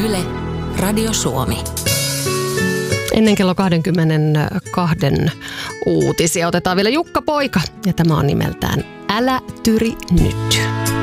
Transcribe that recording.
Yle, Radio Suomi. Ennen kello 22 uutisia otetaan vielä Jukka Poika ja tämä on nimeltään Älä tyri nyt.